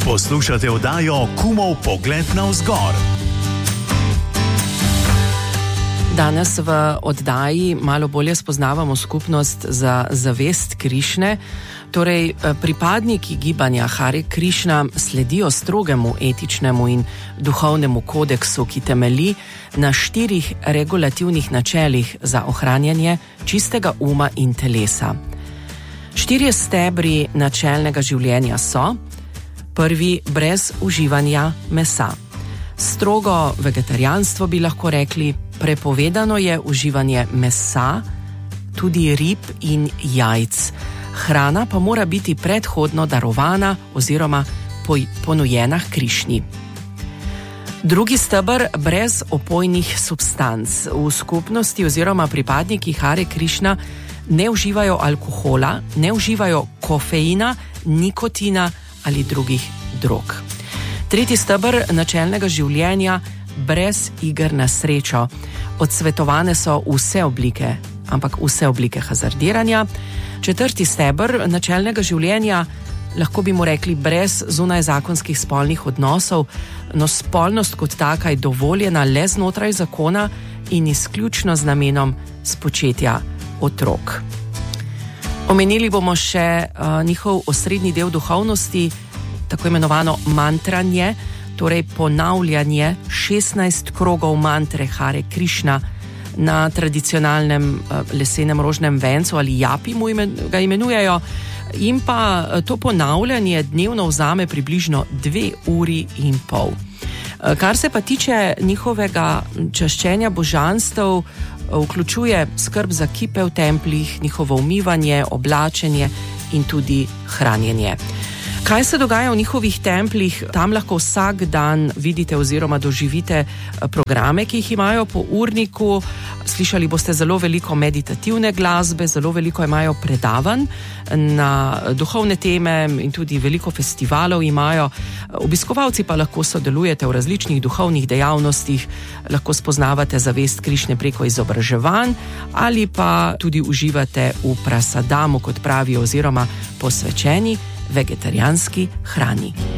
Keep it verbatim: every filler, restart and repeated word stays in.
Poslušate oddajo Kumov pogled navzgor. Danes v oddaji malo bolje spoznavamo skupnost za zavest Krišne. Torej, pripadniki gibanja Hare Krišna sledijo strogemu etičnemu in duhovnemu kodeksu, ki temelji na štirih regulativnih načelih za ohranjanje čistega uma in telesa. Štirje stebri načelnega življenja so: prvi, brez uživanja mesa. Strogo vegetarijanstvo bi lahko rekli, prepovedano je uživanje mesa, tudi rib in jajc. Hrana pa mora biti predhodno darovana oziroma ponujena h Krišni. Drugi steber, brez opojnih substanc. V skupnosti oziroma pripadniki Hare Krišna ne uživajo alkohola, ne uživajo kofeina, nikotina ali drugih drog. Tretji steber načelnega življenja, brez iger na srečo. Odsvetovane so vse oblike, ampak vse oblike hazardiranja. Četrti steber načelnega življenja, lahko bi mu rekli brez zunajzakonskih spolnih odnosov, no spolnost kot taka je dovoljena le znotraj zakona in izključno z namenom spočetja otrok. Omenili bomo še uh, njihov osrednji del duhovnosti, tako imenovano mantranje, torej ponavljanje šestnajst krogov mantre Hare Krišna na tradicionalnem uh, lesenem rožnem vencu ali japi mu imen, ga imenujejo, in pa uh, to ponavljanje dnevno vzame približno dve uri in pol. Uh, kar se pa tiče njihovega čaščenja božanstev, vključuje skrb za kipe v templih, njihovo umivanje, oblačenje in tudi hranjenje. Kaj se dogaja v njihovih templih? Tam lahko vsak dan vidite oziroma doživite programe, ki jih imajo po urniku. Slišali boste zelo veliko meditativne glasbe, zelo veliko imajo predavanj na duhovne teme in tudi veliko festivalov imajo. Obiskovalci pa lahko sodelujete v različnih duhovnih dejavnostih, lahko spoznavate zavest Krišne preko izobraževanj ali pa tudi uživate v prasadamu, kot pravijo, oziroma posvečeni vegetarijanski hrani.